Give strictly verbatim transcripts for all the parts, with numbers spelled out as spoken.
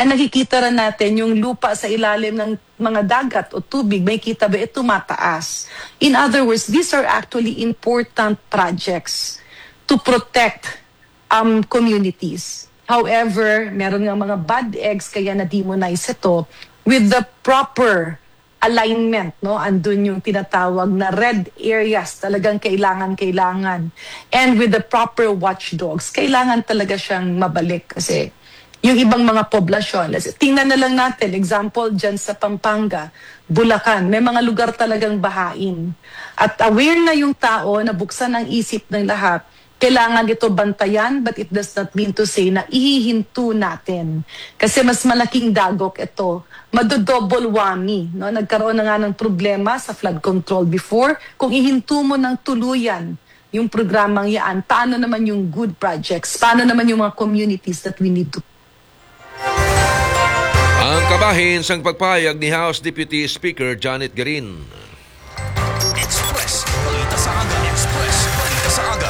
Ang nakikita rin natin yung lupa sa ilalim ng mga dagat o tubig, may kita ba ito tumataas. In other words, these are actually important projects to protect um, communities. However, meron nga mga bad eggs kaya na-demonize ito with the proper alignment, no? Andun yung tinatawag na red areas, talagang kailangan-kailangan. And with the proper watchdogs, kailangan talaga siyang mabalik kasi yung ibang mga poblasyon. Tingnan na lang natin, example, dyan sa Pampanga, Bulacan, may mga lugar talagang bahain. At aware na yung tao na buksan ang isip ng lahat, kailangan ito bantayan, but it does not mean to say na ihihinto natin. Kasi mas malaking dagok ito. Madodouble whammy. No? Nagkaroon na nga ng problema sa flood control before. Kung ihinto mo ng tuluyan yung programang yan, paano naman yung good projects? Paano naman yung mga communities that we need to... Ang kabahin sang pagpayag ni House Deputy Speaker Janet Garin. Express, balita sa aga. Express, balita sa aga.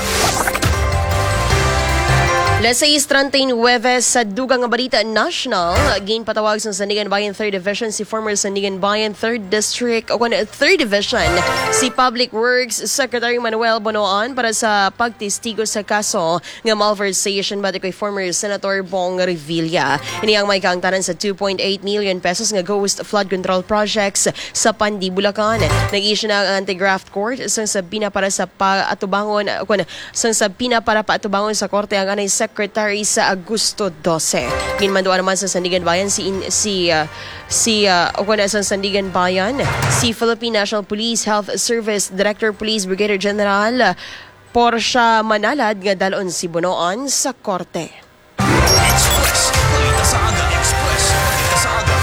Alas sais treinta y nueve sa Dugang Balita National, ginpatawag sa Sandigan Bayan third Division si former Sandigan Bayan third District o third Division si Public Works Secretary Manuel Bonoan para sa pagtestigo sa kaso ng malversation bati kay former Senator Bong Revilla. Ini ang may kaangtaran sa two point eight million pesos nga ghost flood control projects sa Pandi, Bulacan. Nag-issue na ang anti-graft court sang sa pinapara sa paatubangon kun sang sa pinapara paatubangon sa korte ang anay Secretary sa Agosto twelve. Ginmanduan naman sa Sandigan Bayan si si uh, si uh, o kuna sa Sandigan Bayan si Philippine National Police Health Service Director Police Brigadier General uh, Portia Manalad nga dalon si Bonoan sa korte. Express, balita sa aga. Express, balita sa aga.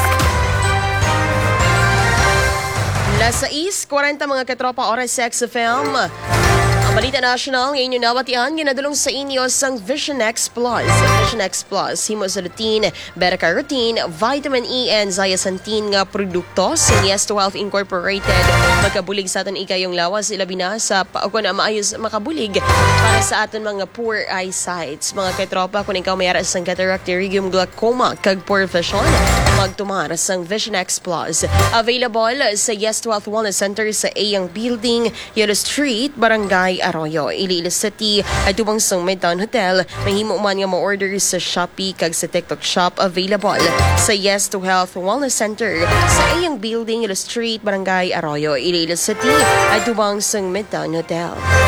Alas sais kwarenta mga katropa oras sa X F M. Balita National, ngayon yung nawatian, ginadulong sa inyo sang Vision X Plus. Vision X Plus, himo sa lutein, beta-carotene, vitamin E, and zeaxanthin nga produkto sa Yes to Health Incorporated. Magkabulig sa aton ikayong lawas, ilabi na sa kung na maayos makabulig para sa aton mga poor eyesights. Mga katropa, kung ikaw mayara sang cataract, pterygium, glaucoma, kag poor vision, magtumar sang Vision X Plus. Available sa Yes to Health Wellness Center sa Ayang Building, Yellow Street, Barangay Arroyo, Iloilo City, at tubang sang Midtown Hotel. Mahimo man nga ma-order sa Shopee kag sa TikTok Shop. Available sa Yes to Health Wellness Center sa Ayang Building, Yellow Street, Barangay Arroyo, Iloilo City, at tubang sang Midtown Hotel.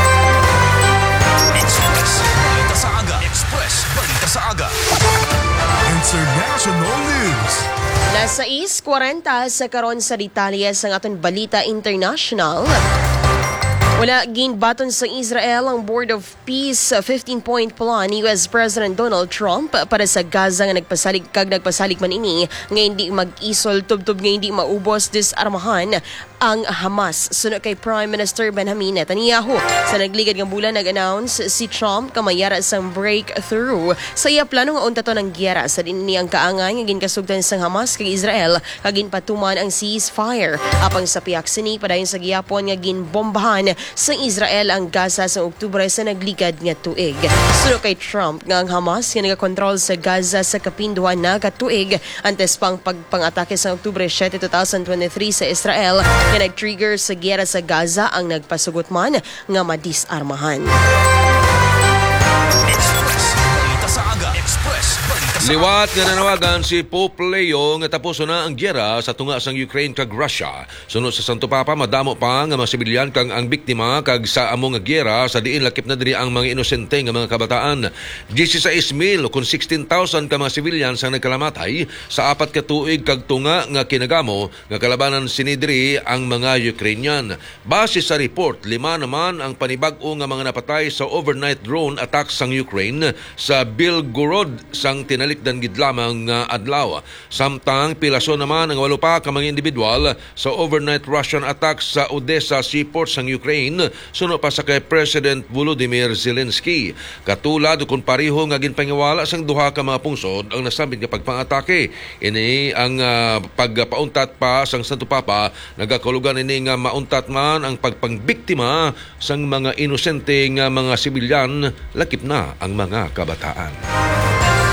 Express, balita sa aga. Express, balita sa aga. International News. Alas sais kwarenta sa karon sa detalye sa aton balita international. Wala ginbaton sa Israel ang Board of Peace fifteen-point plan ni U S President Donald Trump para sa Gaza nga nagpasalig kag nagpasalig man ini nga hindi mag-isol tubtob nga hindi maubos disarmahan ang Hamas. Sunod kay Prime Minister Benjamin Netanyahu. Sa nagligad nga bulan nag-announce si Trump kamayara sang breakthrough sa iya plano nga untaton ang giyera sa din niyang kaangay nga ginkasugdan sang Hamas kag Israel kag ginpatuman ang ceasefire apang sa piyak sini padayon sa giyapon nga ginbombahan sa Israel ang Gaza sa Oktubre sa nagligad nga tuig. Sunod kay Trump nga ang Hamas nga nagakontrol sa Gaza sa kapinduhan na katuig antes pang pagpang-atake sa Oktubre seven, twenty twenty-three sa Israel nga nag-trigger sa giyera sa Gaza ang nagpasugot man nga madisarmahan. Express, balita sa aga. Express, balita sa aga. Liwat nga nanawagan si Pope Leo nga tapos na ang gyera sa tunga sang Ukraine kag Russia. Sunod sa Santo Papa, madamo pa nga mga sibilyan kang ang biktima kag sa among nga gyera sa diin lakip na diri ang mga inosente nga mga kabataan. sixteen mil kun sixteen thousand ka mga sibilyan sang nagkalamatay sa apat ka tuig kag tunga nga kinagamo nga kalabanan sinidri ang mga Ukrainian. Base sa report, lima naman ang panibag-o nga mga napatay sa overnight drone attack sang Ukraine sa Belgorod sang tinalikdan gid lamang nga adlaw. Samtang pilaso naman ang walo pa ka mga individual sa overnight Russian attack sa Odessa seaport sang Ukraine suno pa sa kay President Volodymyr Zelensky. Katulad kung pareho nga ginpangiwala sang duha ka mga pungsod ang nasabit nga pagpang-atake. Ini ang uh, pagpauntat pa sang Santo Papa, nagakulugan ini nga mauntat man ang pagpangbiktima sang mga inosente nga mga sibilyan, lakip na ang mga kabataan.